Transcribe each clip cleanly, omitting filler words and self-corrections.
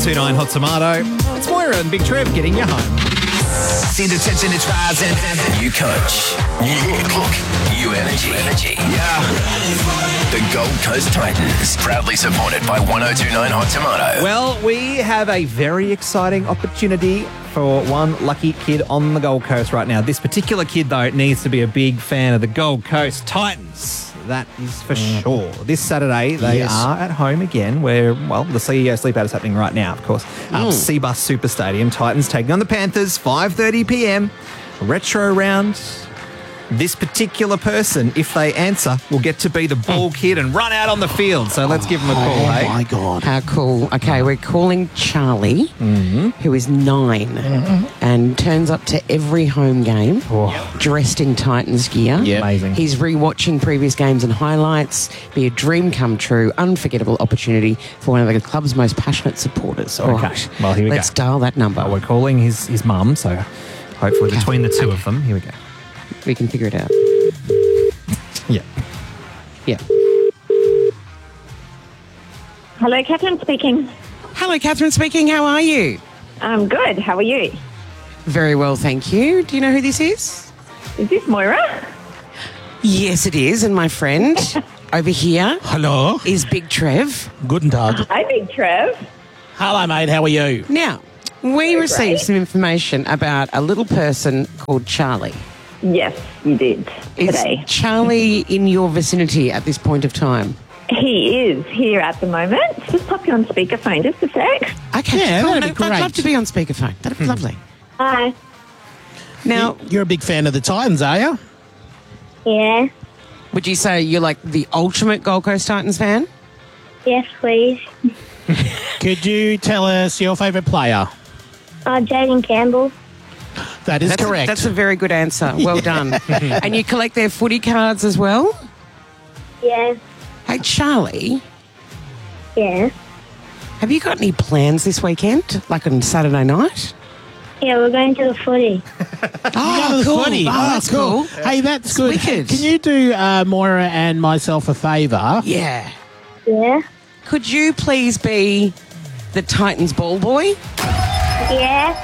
1029 Hot Tomato. It's Moira and Big Trev getting you home. See the tension, it's rising. New coach, new look, new energy. Yeah. The Gold Coast Titans, proudly supported by 1029 Hot Tomato. Well, we have a very exciting opportunity for one lucky kid on the Gold Coast right now. This particular kid, though, needs to be a big fan of the Gold Coast Titans. That is for sure. This Saturday, they are at home again where, well, the CEO Sleepout is happening right now, of course. Seabus Super Stadium. Titans taking on the Panthers, 5:30 p.m. Retro round. This particular person, if they answer, will get to be the ball kid and run out on the field. So let's give him a call, hey? Oh, my God. How cool. Okay, we're calling Charlie, who is 9 and turns up to every home game dressed in Titans gear. Yeah. Amazing. He's rewatching previous games and highlights. Be a dream come true, unforgettable opportunity for one of the club's most passionate supporters. All Okay. right. Well, here we Let's go. dial that number. We're calling his mum, so hopefully between the two of them, here we go. We can figure it out. Yeah. Yeah. Hello, Catherine speaking. Hello, Catherine speaking. How are you? I'm good. How are you? Very well, thank you. Do you know who this is? Is this Moira? Yes, it is. And my friend over here Hello. is Big Trev. Guten Tag. Hi, Big Trev. Hello, mate. How are you? Now, we received some information about a little person called Charlie. Yes, you did Is today. Charlie in your vicinity at this point of time? He is here at the moment. Just pop you on speakerphone just a sec. Okay, Yeah, cool. that'd be I'd great. love to be on speakerphone. That'd be lovely. Hi. Now, You're a big fan of the Titans, are you? Yeah. would you say you're like the ultimate Gold Coast Titans fan? Yes, please. Could you tell us your favourite player? Jaden Campbell. That is correct. That's a very good answer. Well done. And you collect their footy cards as well? Yeah. Hey, Charlie, Yeah. have you got any plans this weekend, like on Saturday night? Yeah, we're going to the footy. Oh, cool. Footy. Oh, that's cool. Hey, that's good. wicked. Can you do Moira and myself a favour? Yeah. Yeah. Could you please be the Titans ball boy? Yeah.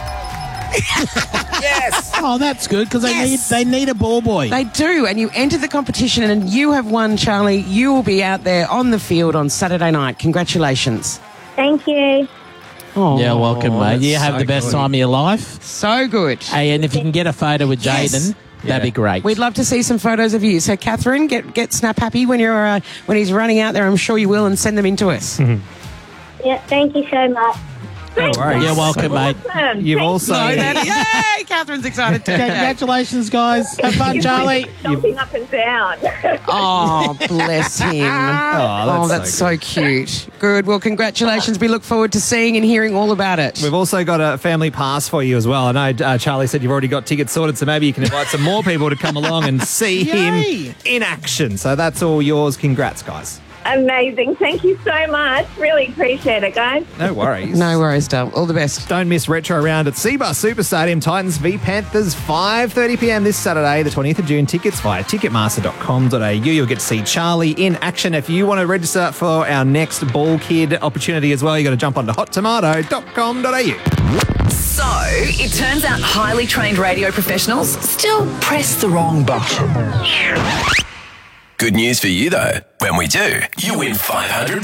Oh, that's good because Yes. they need a ball boy. They do, and you enter the competition and you have won, Charlie. You will be out there on the field on Saturday night. Congratulations. Thank you. Oh, You're welcome, mate. You that's have so the best good. time of your life. so good. Hey, and if you can get a photo with Yes. Jaden, that'd be great. We'd love to see some photos of you. So, Catherine, get Snap happy when you're when he's running out there. I'm sure you will, and send them in to us. Yeah, thank you so much. No worries. You're welcome, mate. Awesome. You've Thank also... Yay! Catherine's excited too. Congratulations, guys. Have fun, you. Charlie. Jumping up and down. Oh, bless him. That's so cute. Good. Well, congratulations. We look forward to seeing and hearing all about it. We've also got a family pass for you as well. I know Charlie said you've already got tickets sorted, so maybe you can invite some more people to come along and see him Yay. in action. So that's all yours. Congrats, guys. Amazing. Thank you so much. Really appreciate it, guys. No worries. No worries, Dale. All the best. Don't miss Retro Round at Seabus Super Stadium. Titans v Panthers, 5:30 p.m. this Saturday, the 20th of June. Tickets via ticketmaster.com.au. You'll get to see Charlie in action. If you want to register for our next ball kid opportunity as well, you got to jump onto hottomato.com.au. So, it turns out highly trained radio professionals still press the wrong button. Good news for you, though. When we do, you win $500.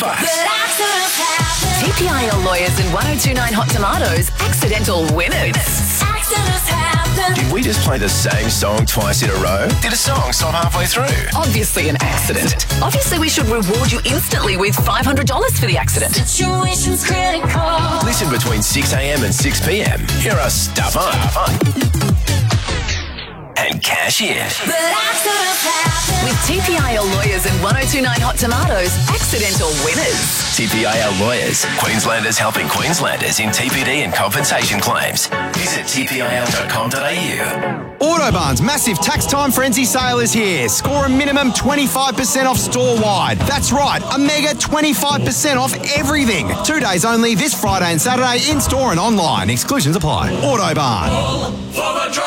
TPIL lawyers and 1029 Hot Tomatoes, accidental winners. Did we just play the same song twice in a row? Did a song stop halfway through? Obviously an accident. Obviously we should reward you instantly with $500 for the accident. Situation's critical. Listen between 6 a.m. and 6 p.m. Hear us stuff up and cash in. With TPIL lawyers and 1029 Hot Tomatoes, accidental winners. TPIL Lawyers, Queenslanders helping Queenslanders in TPD and compensation claims. Visit tpil.com.au. Autobarn's massive tax time frenzy sale is here. Score a minimum 25% off store-wide. That's right, a mega 25% off everything. 2 days only this Friday and Saturday in-store and online. Exclusions apply. Autobarn. For the drivers.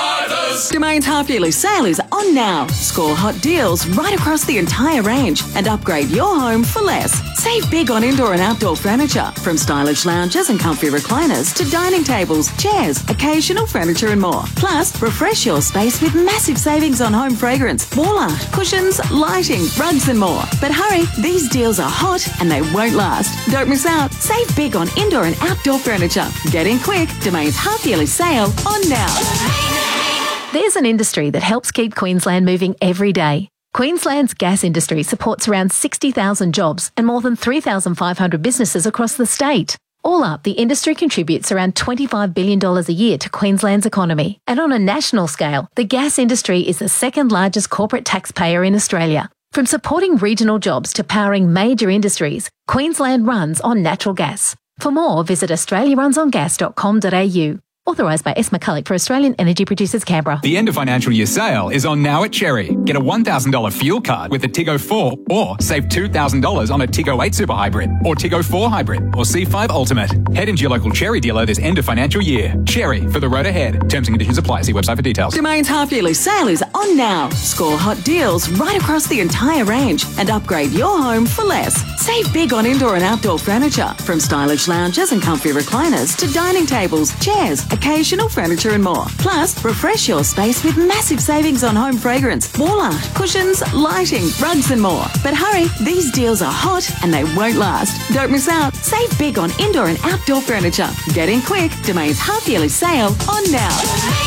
Domain's half-yearly sale is on now. Score hot deals right across the entire range and upgrade your home for less. Save big on indoor and outdoor furniture, from stylish lounges and comfy recliners to dining tables, chairs, occasional furniture and more. Plus, refresh your space with massive savings on home fragrance, wall art, cushions, lighting, rugs and more. But hurry, these deals are hot and they won't last. Don't miss out. Save big on indoor and outdoor furniture. Get in quick. Domain's half-yearly sale on now. There's an industry that helps keep Queensland moving every day. Queensland's gas industry supports around 60,000 jobs and more than 3,500 businesses across the state. All up, the industry contributes around $25 billion a year to Queensland's economy. And on a national scale, the gas industry is the second largest corporate taxpayer in Australia. From supporting regional jobs to powering major industries, Queensland runs on natural gas. For more, visit australiarunsongas.com.au. Authorised by S. McCulloch for Australian Energy Producers Canberra. The end of financial year sale is on now at Cherry. Get a $1,000 fuel card with a Tiggo 4 or save $2,000 on a Tiggo 8 Super Hybrid or Tiggo 4 Hybrid or C5 Ultimate. Head into your local Cherry dealer this end of financial year. Cherry, for the road ahead. Terms and conditions apply. See website for details. Domain's half-yearly sale is on now. Score hot deals right across the entire range and upgrade your home for less. Save big on indoor and outdoor furniture, from stylish lounges and comfy recliners to dining tables, chairs, occasional furniture and more. Plus, refresh your space with massive savings on home fragrance, wall art, cushions, lighting, rugs and more. But hurry, these deals are hot and they won't last. Don't miss out. Save big on indoor and outdoor furniture. Get in quick. Domain's half-yearly sale on now.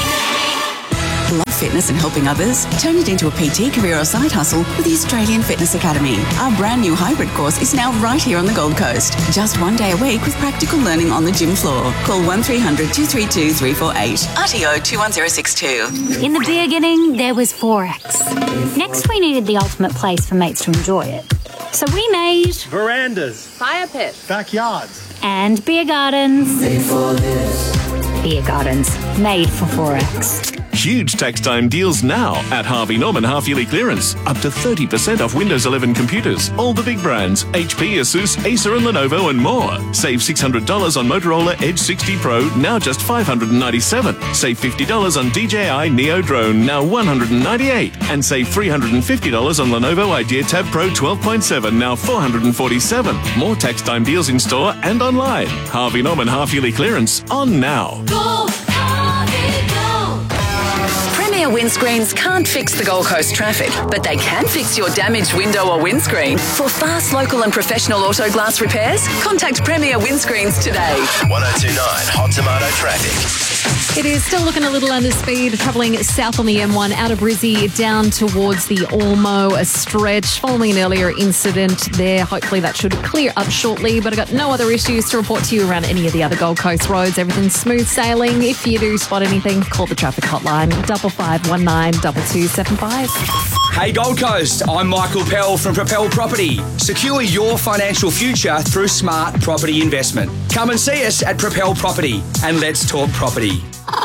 Love fitness and helping others? Turn it into a PT career or side hustle with the Australian Fitness Academy. Our brand new hybrid course is now right here on the Gold Coast. Just 1 day a week with practical learning on the gym floor. Call 1300 232 348. RTO 21062. In the beginning, there was Forex. Next, we needed the ultimate place for mates to enjoy it. So we made verandas, fire pits, backyards, and beer gardens. Made for this. Beer gardens made for Forex. Huge tax time deals now at Harvey Norman half-yearly clearance. Up to 30% off Windows 11 computers. All the big brands, HP, Asus, Acer and Lenovo and more. Save $600 on Motorola Edge 60 Pro, now just $597. Save $50 on DJI Neo Drone, now $198. And save $350 on Lenovo Idea Tab Pro 12.7, now $447. More tax time deals in store and online. Harvey Norman half-yearly clearance on now. Premier Windscreens can't fix the Gold Coast traffic, but they can fix your damaged window or windscreen. For fast, local and professional auto glass repairs, contact Premier Windscreens today. 1029 Hot Tomato Traffic. It is still looking a little under speed, travelling south on the M1 out of Brizzy down towards the Ormo, a stretch following an earlier incident there. Hopefully that should clear up shortly, but I've got no other issues to report to you around any of the other Gold Coast roads. Everything's smooth sailing. If you do spot anything, call the traffic hotline 5519 2275. Hey Gold Coast, I'm Michael Pell from Propel Property. Secure your financial future through smart property investment. Come and see us at Propel Property and let's talk property.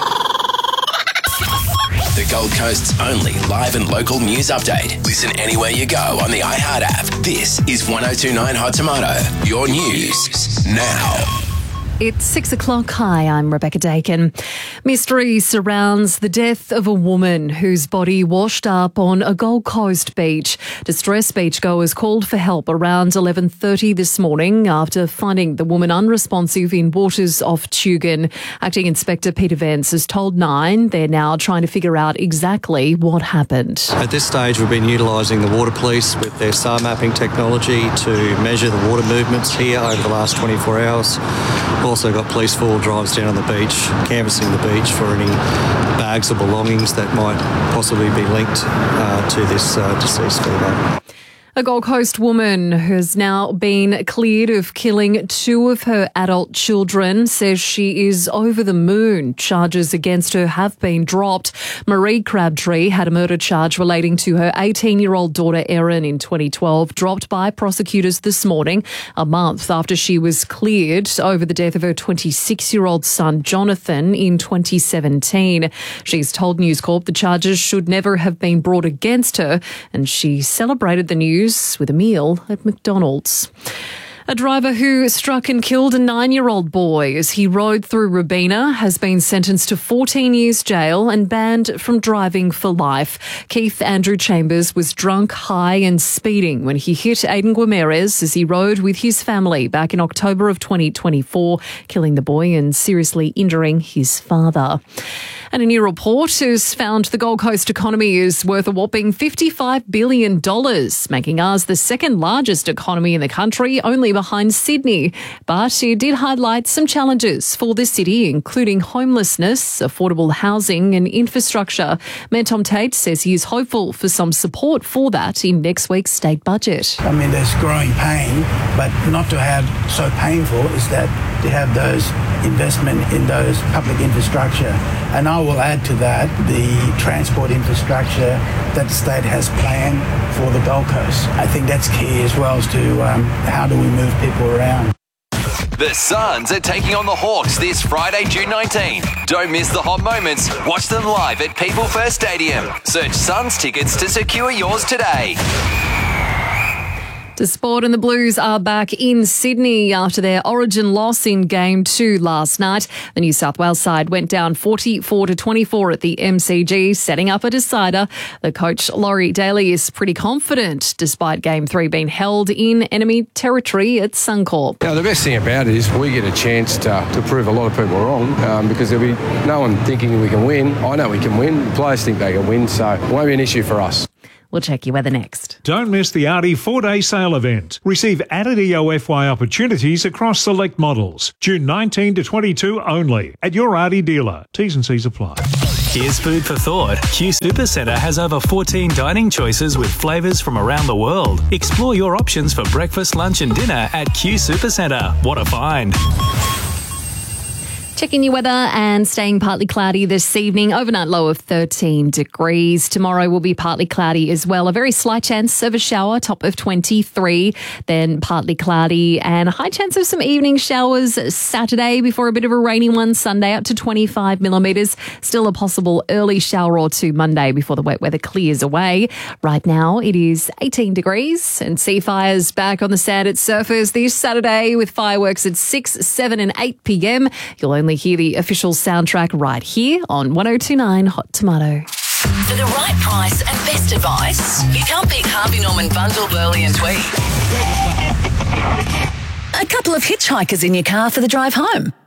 The Gold Coast's only live and local news update. Listen anywhere you go on the iHeart app. This is 1029 Hot Tomato. Your news now. It's 6 o'clock. Hi, I'm Rebecca Dakin. Mystery surrounds the death of a woman whose body washed up on a Gold Coast beach. Distressed beachgoers called for help around 11:30 this morning after finding the woman unresponsive in waters off Tugun. Acting Inspector Peter Vance has told Nine they're now trying to figure out exactly what happened. At this stage, we've been utilising the Water Police with their SAR mapping technology to measure the water movements here over the last 24 hours. We've also got police four-wheel drives down on the beach, canvassing the beach for any bags or belongings that might possibly be linked to this deceased female. A Gold Coast woman has now been cleared of killing two of her adult children, says she is over the moon. Charges against her have been dropped. Marie Crabtree had a murder charge relating to her 18-year-old daughter Erin in 2012, dropped by prosecutors this morning, a month after she was cleared over the death of her 26-year-old son Jonathan in 2017. She's told News Corp the charges should never have been brought against her, and she celebrated the news with a meal at McDonald's. A driver who struck and killed a 9-year-old boy as he rode through Robina has been sentenced to 14 years jail and banned from driving for life. Keith Andrew Chambers was drunk, high and speeding when he hit Aidan Guimarães as he rode with his family back in October of 2024, killing the boy and seriously injuring his father. And a new report has found the Gold Coast economy is worth a whopping $55 billion, making ours the second largest economy in the country, only behind Sydney. But it did highlight some challenges for the city, including homelessness, affordable housing and infrastructure. Mayor Tom Tate says he is hopeful for some support for that in next week's state budget. I mean, there's growing pain, but not to have so painful is that to have those investment in those public infrastructure. And I will add to that the transport infrastructure that the state has planned for the Gold Coast. I think that's key as well as to how do we move people around. The Suns are taking on the Hawks this Friday, June 19. Don't miss the hot moments. Watch them live at People First Stadium. Search Suns tickets to secure yours today. To sport, and the Blues are back in Sydney after their Origin loss in Game 2 last night. The New South Wales side went down 44-24 at the MCG, setting up a decider. The coach, Laurie Daly, is pretty confident despite Game 3 being held in enemy territory at Suncorp. Now, the best thing about it is we get a chance to prove a lot of people wrong because there'll be no one thinking we can win. I know we can win. The players think they can win, so it won't be an issue for us. We'll check your weather next. Don't miss the Audi 4-day sale event. Receive added EOFY opportunities across select models. June 19 to 22 only at your Audi dealer. T's and C's apply. Here's food for thought. Q Supercentre has over 14 dining choices with flavours from around the world. Explore your options for breakfast, lunch and dinner at Q Supercentre. What a find. Checking your weather and staying partly cloudy this evening. Overnight low of 13 degrees. Tomorrow will be partly cloudy as well. A very slight chance of a shower, top of 23. Then partly cloudy and a high chance of some evening showers Saturday before a bit of a rainy one Sunday, up to 25 millimetres. Still a possible early shower or two Monday before the wet weather clears away. Right now it is 18 degrees and sea fires back on the sand at Surfers this Saturday with fireworks at 6, 7 and 8 p.m. You'll only hear the official soundtrack right here on 1029 Hot Tomato. For the right price and best advice, you can't beat Harvey Norman Bundle, Burley and Tweed. A couple of hitchhikers in your car for the drive home.